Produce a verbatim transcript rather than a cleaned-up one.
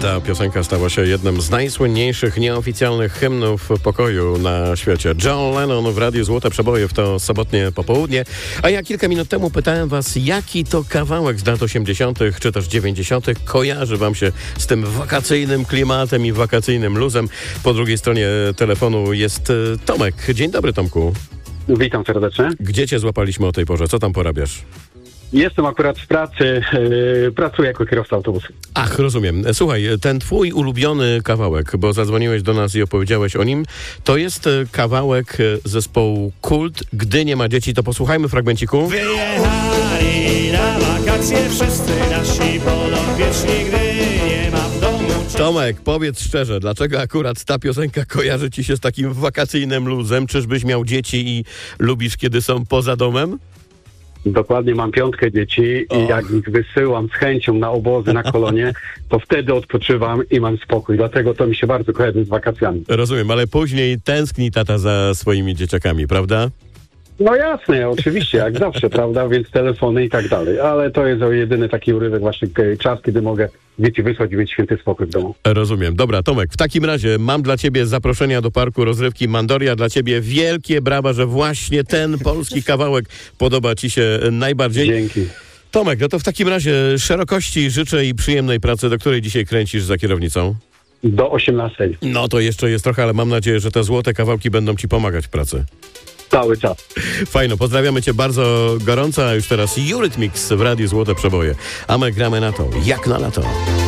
Ta piosenka stała się jednym z najsłynniejszych nieoficjalnych hymnów pokoju na świecie. John Lennon w Radiu Złote Przeboje w to sobotnie popołudnie. A ja kilka minut temu pytałem was, jaki to kawałek z lat osiemdziesiątych czy też dziewięćdziesiątych kojarzy wam się z tym wakacyjnym klimatem i wakacyjnym luzem. Po drugiej stronie telefonu jest Tomek. Dzień dobry, Tomku. Witam serdecznie. Gdzie cię złapaliśmy o tej porze? Co tam porabiasz? Jestem akurat w pracy, yy, pracuję jako kierowca autobusu. Ach, rozumiem. Słuchaj, ten twój ulubiony kawałek, bo zadzwoniłeś do nas i opowiedziałeś o nim, to jest kawałek zespołu Kult. Gdy nie ma dzieci, to posłuchajmy fragmenciku. Wyjechali na wakacje wszyscy nasi podopieczni, gdy nie ma w domu... Tomek, powiedz szczerze, dlaczego akurat ta piosenka kojarzy ci się z takim wakacyjnym luzem? Czyżbyś miał dzieci i lubisz, kiedy są poza domem? Dokładnie, mam piątkę dzieci i Och. jak ich wysyłam z chęcią na obozy, na kolonie, to wtedy odpoczywam i mam spokój. Dlatego to mi się bardzo kojarzy z wakacjami. Rozumiem, ale później tęskni tata za swoimi dzieciakami, prawda? No jasne, oczywiście, jak zawsze, prawda, więc telefony i tak dalej. Ale to jest o jedyny taki urywek właśnie czas, kiedy mogę dzieci wysłać i mieć święty spokój w domu. Rozumiem. Dobra, Tomek, w takim razie mam dla ciebie zaproszenia do parku rozrywki Mandoria. Dla ciebie wielkie brawa, że właśnie ten polski kawałek podoba ci się najbardziej. Dzięki. Tomek, no to w takim razie szerokości życzę i przyjemnej pracy, do której dzisiaj kręcisz za kierownicą. Do osiemnastej. No to jeszcze jest trochę, ale mam nadzieję, że te złote kawałki będą ci pomagać w pracy. Cały czas. Fajno, pozdrawiamy cię bardzo gorąco, a już teraz Eurythmics w Radiu Złote Przeboje. A my gramy na to, jak na lato.